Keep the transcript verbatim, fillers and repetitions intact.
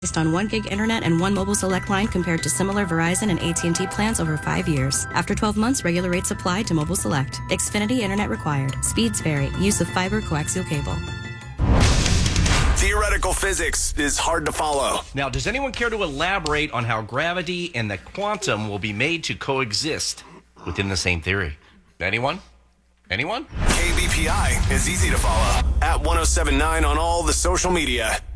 Based on one gig internet and one mobile select line compared to similar Verizon and A T and T plans over five years. After twelve months, regular rates apply to mobile select. Xfinity internet required. Speeds vary. Use of fiber coaxial cable. Theoretical physics is hard to follow. Now, does anyone care to elaborate on how gravity and the quantum will be made to coexist within the same theory? Anyone? Anyone? K B P I is easy to follow. At one oh seven point nine on all the social media.